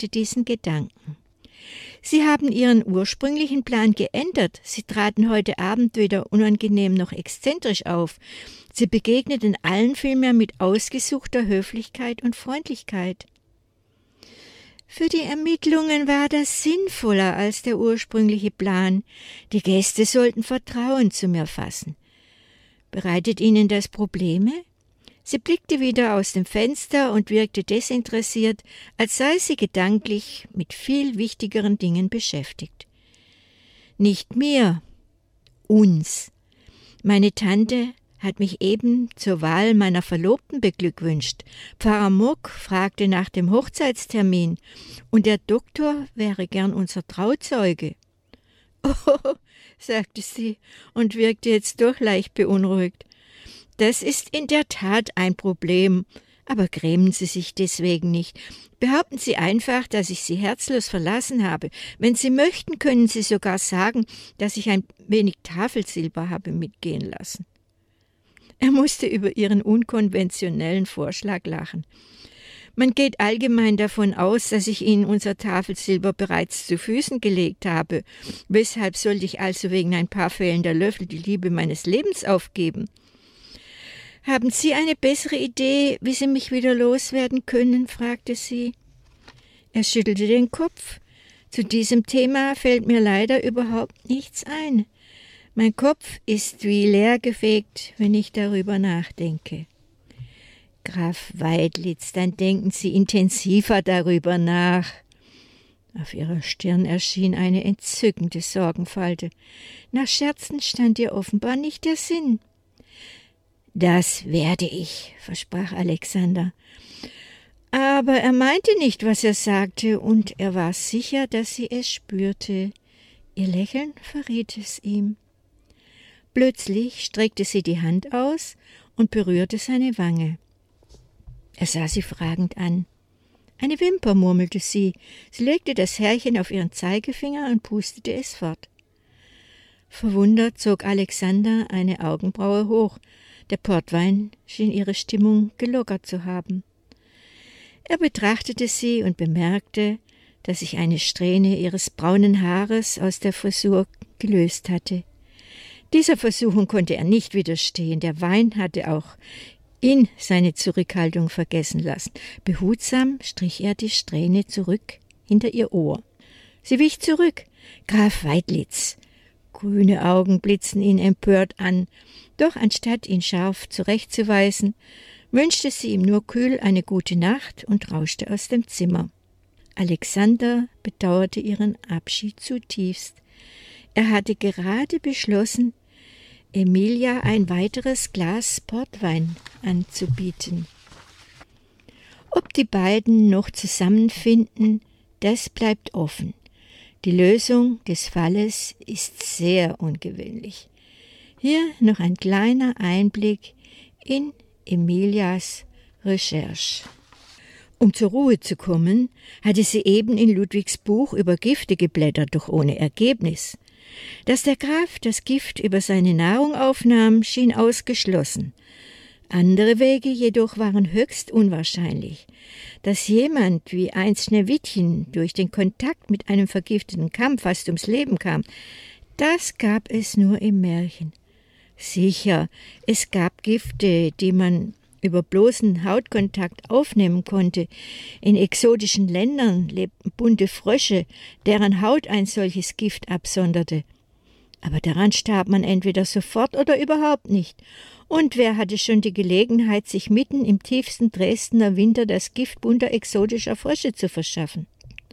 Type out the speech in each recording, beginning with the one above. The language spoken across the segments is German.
bestätigte diesen Gedanken. Sie haben Ihren ursprünglichen Plan geändert. Sie traten heute Abend weder unangenehm noch exzentrisch auf. Sie begegneten allen vielmehr mit ausgesuchter Höflichkeit und Freundlichkeit. Für die Ermittlungen war das sinnvoller als der ursprüngliche Plan. Die Gäste sollten Vertrauen zu mir fassen. Bereitet Ihnen das Probleme? Sie blickte wieder aus dem Fenster und wirkte desinteressiert, als sei sie gedanklich mit viel wichtigeren Dingen beschäftigt. Nicht mir, uns. Meine Tante hat mich eben zur Wahl meiner Verlobten beglückwünscht. Pfarrer Muck fragte nach dem Hochzeitstermin und der Doktor wäre gern unser Trauzeuge. »Oh«, sagte sie und wirkte jetzt doch leicht beunruhigt. »Das ist in der Tat ein Problem, aber grämen Sie sich deswegen nicht. Behaupten Sie einfach, dass ich Sie herzlos verlassen habe. Wenn Sie möchten, können Sie sogar sagen, dass ich ein wenig Tafelsilber habe mitgehen lassen.« Er musste über ihren unkonventionellen Vorschlag lachen. »Man geht allgemein davon aus, dass ich Ihnen unser Tafelsilber bereits zu Füßen gelegt habe. Weshalb sollte ich also wegen ein paar fehlender Löffel die Liebe meines Lebens aufgeben?« »Haben Sie eine bessere Idee, wie Sie mich wieder loswerden können?« fragte sie. Er schüttelte den Kopf. »Zu diesem Thema fällt mir leider überhaupt nichts ein. Mein Kopf ist wie leergefegt, wenn ich darüber nachdenke.« »Graf Weidlitz, dann denken Sie intensiver darüber nach.« Auf ihrer Stirn erschien eine entzückende Sorgenfalte. Nach Scherzen stand ihr offenbar nicht der Sinn. »Das werde ich«, versprach Alexander. Aber er meinte nicht, was er sagte, und er war sicher, dass sie es spürte. Ihr Lächeln verriet es ihm. Plötzlich streckte sie die Hand aus und berührte seine Wange. Er sah sie fragend an. »Eine Wimper«, murmelte sie. Sie legte das Härchen auf ihren Zeigefinger und pustete es fort. Verwundert zog Alexander eine Augenbraue hoch. Der Portwein schien ihre Stimmung gelockert zu haben. Er betrachtete sie und bemerkte, dass sich eine Strähne ihres braunen Haares aus der Frisur gelöst hatte. Dieser Versuchung konnte er nicht widerstehen. Der Wein hatte auch ihn seine Zurückhaltung vergessen lassen. Behutsam strich er die Strähne zurück hinter ihr Ohr. Sie wich zurück. »Graf Weidlitz!« Grüne Augen blitzten ihn empört an. Doch anstatt ihn scharf zurechtzuweisen, wünschte sie ihm nur kühl eine gute Nacht und rauschte aus dem Zimmer. Alexander bedauerte ihren Abschied zutiefst. Er hatte gerade beschlossen, Emilia ein weiteres Glas Portwein anzubieten. Ob die beiden noch zusammenfinden, das bleibt offen. Die Lösung des Falles ist sehr ungewöhnlich. Hier noch ein kleiner Einblick in Emilias Recherche. Um zur Ruhe zu kommen, hatte sie eben in Ludwigs Buch über Gifte geblättert, doch ohne Ergebnis. Dass der Graf das Gift über seine Nahrung aufnahm, schien ausgeschlossen. Andere Wege jedoch waren höchst unwahrscheinlich. Dass jemand wie einst Schneewittchen durch den Kontakt mit einem vergifteten Kamm fast ums Leben kam, das gab es nur im Märchen. Sicher, es gab Gifte, die man über bloßen Hautkontakt aufnehmen konnte. In exotischen Ländern lebten bunte Frösche, deren Haut ein solches Gift absonderte. Aber daran starb man entweder sofort oder überhaupt nicht. Und wer hatte schon die Gelegenheit, sich mitten im tiefsten Dresdner Winter das Gift bunter exotischer Frösche zu verschaffen?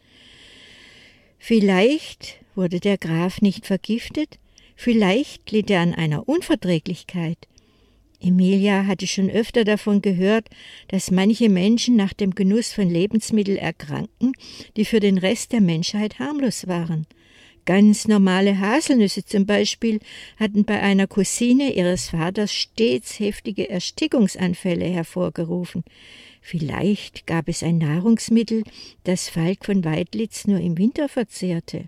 Vielleicht wurde der Graf nicht vergiftet, vielleicht litt er an einer Unverträglichkeit. Emilia hatte schon öfter davon gehört, dass manche Menschen nach dem Genuss von Lebensmitteln erkranken, die für den Rest der Menschheit harmlos waren. Ganz normale Haselnüsse zum Beispiel hatten bei einer Cousine ihres Vaters stets heftige Erstickungsanfälle hervorgerufen. Vielleicht gab es ein Nahrungsmittel, das Falk von Weidlitz nur im Winter verzehrte.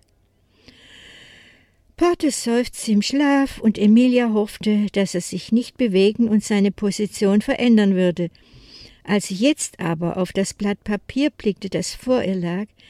Portes seufzte im Schlaf und Emilia hoffte, dass er sich nicht bewegen und seine Position verändern würde. Als sie jetzt aber auf das Blatt Papier blickte, das vor ihr lag,